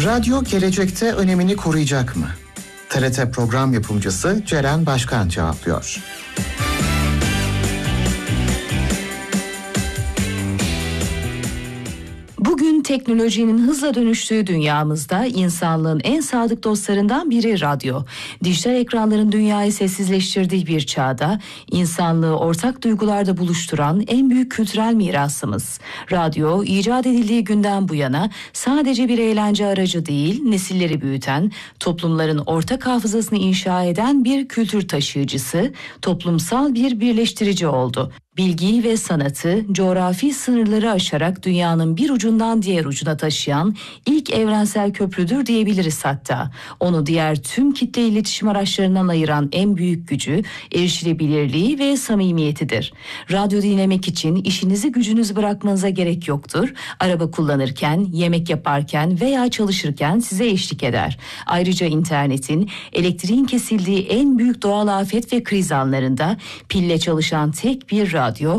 Radyo gelecekte önemini koruyacak mı? TRT program yapımcısı Ceren Başkan cevaplıyor. Bugün teknolojinin hızla dönüştüğü dünyamızda insanlığın en sadık dostlarından biri radyo. Dijital ekranların dünyayı sessizleştirdiği bir çağda insanlığı ortak duygularda buluşturan en büyük kültürel mirasımız. Radyo icat edildiği günden bu yana sadece bir eğlence aracı değil, nesilleri büyüten, toplumların ortak hafızasını inşa eden bir kültür taşıyıcısı, toplumsal bir birleştirici oldu. Bilgiyi ve sanatı coğrafi sınırları aşarak dünyanın bir ucundan diğer ucuna taşıyan ilk evrensel köprüdür diyebiliriz hatta. Onu diğer tüm kitle iletişim araçlarından ayıran en büyük gücü erişilebilirliği ve samimiyetidir. Radyo dinlemek için işinizi gücünüzü bırakmanıza gerek yoktur. Araba kullanırken, yemek yaparken veya çalışırken size eşlik eder. Ayrıca internetin, elektriğin kesildiği en büyük doğal afet ve kriz anlarında pille çalışan tek bir radyo